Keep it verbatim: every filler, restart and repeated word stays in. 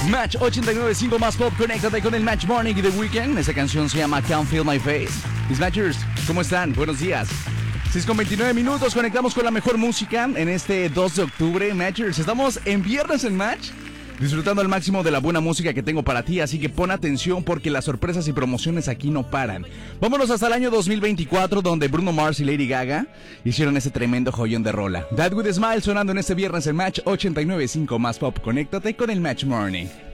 Match ochenta y nueve punto cinco más pop, conéctate con el Match Morning y The Weeknd. Esa canción se llama Can't Feel My Face. Mis Matchers, ¿cómo están? Buenos días. seis con veintinueve minutos, conectamos con la mejor música en este dos de octubre. Matchers, estamos en viernes en Match, disfrutando al máximo de la buena música que tengo para ti, así que pon atención porque las sorpresas y promociones aquí no paran. Vámonos hasta el año dos mil veinticuatro, donde Bruno Mars y Lady Gaga hicieron ese tremendo joyón de rola. That With a Smile sonando en este viernes en Match ochenta y nueve punto cinco más pop. Conéctate con el Match Morning.